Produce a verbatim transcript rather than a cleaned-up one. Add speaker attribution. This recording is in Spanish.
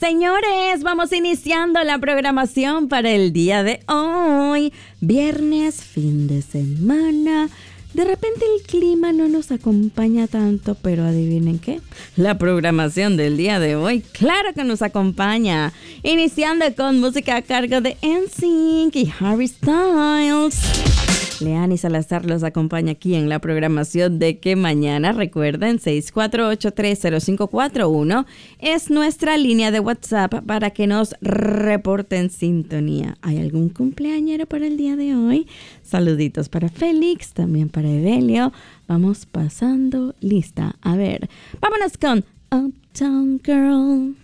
Speaker 1: Señores, vamos iniciando la programación para el día de hoy. Viernes, fin de semana. De repente el clima no nos acompaña tanto, pero adivinen qué, la programación del día de hoy, claro que nos acompaña. Iniciando con música a cargo de N Sync y Harry Styles. Leani Salazar los acompaña aquí en la programación de Que Mañana. Recuerden, seis cuatro ocho, tres cero cinco cuatro uno es nuestra línea de WhatsApp para que nos reporten sintonía. ¿Hay algún cumpleañero para el día de hoy? Saluditos para Félix, también para Evelio. Vamos pasando lista. A ver, vámonos con Uptown Girl.